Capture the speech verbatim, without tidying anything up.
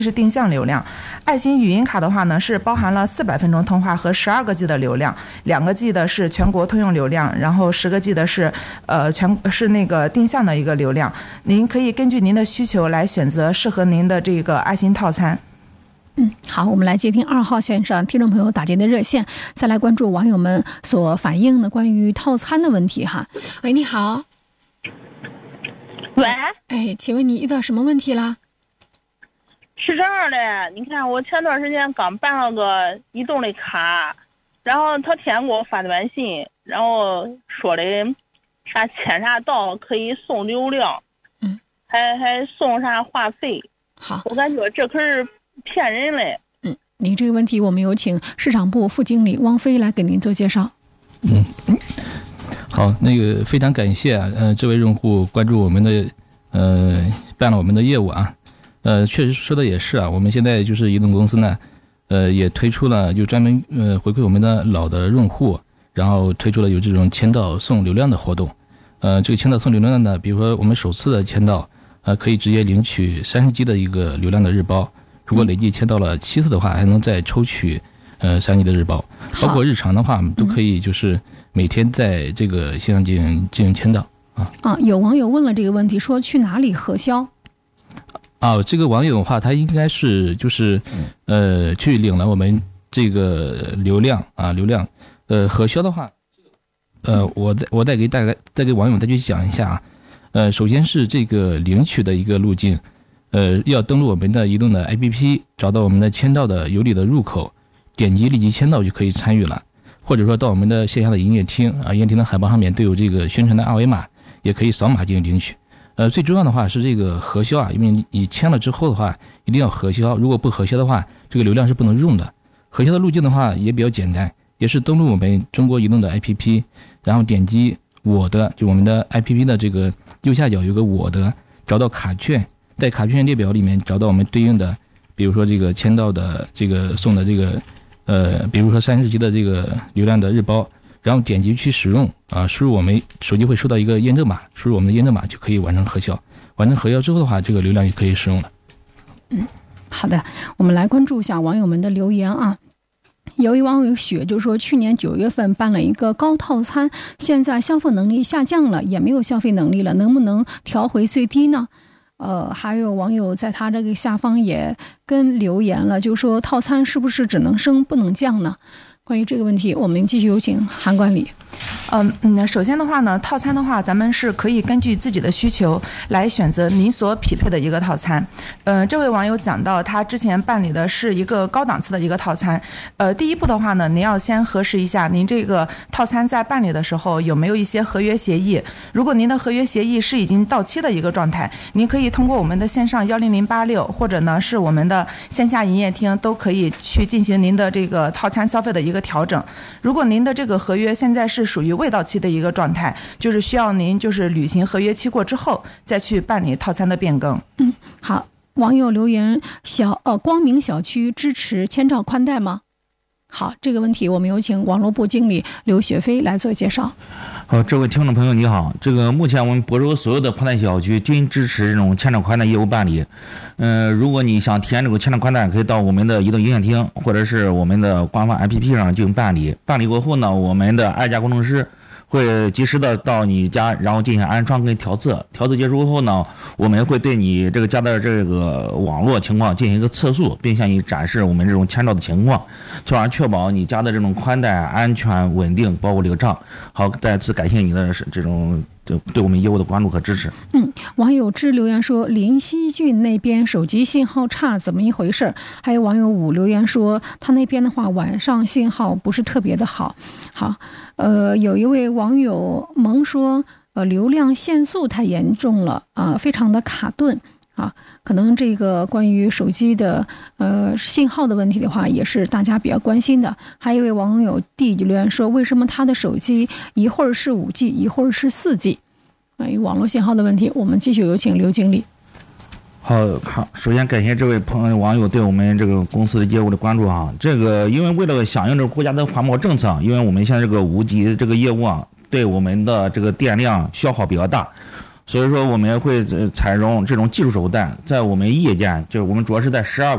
是定向流量。爱心语音卡的话呢，是包含了四百分钟通话和十二个 G 的流量，两个 G 的是全国通用流量，然后十个 G 的是呃全是那个定向的一个流量。您可以根据您的需求来选择适合您的这个爱心套餐。 嗯，好，我们来接听二号线上听众朋友打进的热线，再来关注网友们所反映的关于套餐的问题哈。喂，你好。 喂， 哎，请问你遇到什么问题啦？ 是这样的，你看我前段时间刚办了个移动的卡，然后他天天给我发短信，然后说的啥签啥到可以送流量， 嗯， 还还送啥话费。 好， 我感觉这可是骗人嘞。 嗯，您这个问题我们有请市场部副经理汪飞来给您做介绍。 嗯，好，那个非常感谢啊，呃，这位用户关注我们的，呃，办了我们的业务啊。呃，确实说的也是啊，我们现在就是移动公司呢，呃，也推出了就专门呃回馈我们的老的用户，然后推出了有这种签到送流量的活动。呃，这个签到送流量呢，比如说我们首次的签到，呃，可以直接领取三十 G 的一个流量的日包，如果累计签到了七次的话，还能再抽取呃三 G 的日包。包括日常的话，我们都可以就是每天在这个线上进行进行签到啊。 啊，有网友问了这个问题，说去哪里核销？ 啊，这个网友的话，他应该是就是呃去领了我们这个流量啊流量，呃核销的话，呃我再我再给大概再给网友再去讲一下啊，呃首先是这个领取的一个路径，呃要登录我们的移动的 A P P， 找到我们的签到的有理的入口，点击立即签到就可以参与了，或者说到我们的线下的营业厅啊，营业厅的海报上面都有这个宣传的二维码，也可以扫码进行领取。呃，最重要的话是这个核销啊，因为你签了之后的话，一定要核销，如果不核销的话，这个流量是不能用的。核销的路径的话也比较简单，也是登录我们中国移动的 A P P， 然后点击我的，就我们的 A P P 的这个右下角有个我的，找到卡券，在卡券列表里面找到我们对应的，比如说这个签到的这个送的这个，呃，比如说三十 G 的这个流量的日包。然后点击去使用啊，输入我们手机会收到一个验证码，输入我们的验证码就可以完成核销。完成核销之后的话，这个流量也可以使用了。 嗯，好的，我们来关注一下网友们的留言啊。有一网友雪就说，去年九月份办了一个高套餐，现在消费能力下降了，也没有消费能力了，能不能调回最低呢？呃，还有网友在他这个下方也跟留言了，就说套餐是不是只能升不能降呢？关于这个问题，我们继续有请韩管理。 嗯嗯，首先的话呢，套餐的话，咱们是可以根据自己的需求来选择您所匹配的一个套餐。呃，这位网友讲到，他之前办理的是一个高档次的一个套餐。呃，第一步的话呢，您要先核实一下您这个套餐在办理的时候有没有一些合约协议。如果您的合约协议是已经到期的一个状态，您可以通过我们的线上幺零零八六，或者呢是我们的线下营业厅，都可以去进行您的这个套餐消费的一个调整。如果您的这个合约现在是属于未到期的一个状态，就是需要您就是履行合约期过之后再去办理套餐的变更。 嗯，好，网友留言，小呃光明小区支持千兆宽带吗？好，这个问题我们有请网络部经理刘雪飞来做介绍。 好，这位听众朋友你好，这个目前我们亳州所有的宽带小区均支持这种千兆宽带业务办理。嗯、呃，如果你想体验这个千兆宽带，可以到我们的移动营业厅或者是我们的官方 A P P 上进行办理。办理过后呢，我们的爱家工程师会及时的到你家，然后进行安装跟调测。调测结束后呢，我们会对你这个家的这个网络情况进行一个测速，并向你展示我们这种签到的情况，从而确保你家的这种宽带安全稳定，包括流畅。好，再次感谢你的这种对我们业务的关注和支持。 嗯，网友之留言说，临溪郡那边手机信号差，怎么一回事？还有网友五留言说，他那边的话晚上信号不是特别的好。好，呃，有一位网友萌说，呃，流量限速太严重了啊、呃，非常的卡顿啊。可能这个关于手机的呃信号的问题的话，也是大家比较关心的。还有一位网友 D 留言说，为什么他的手机一会儿是五 G， 一会儿是四 G？ 关于网络信号的问题，我们继续有请刘经理。 好好，首先感谢这位朋友网友对我们这个公司的业务的关注啊。这个因为为了响应这个国家的环保政策，因为我们现在这个无级这个业务啊，对我们的这个电量消耗比较大。 所以说我们会采用这种技术手段，在我们夜间，就是我们主要是在十二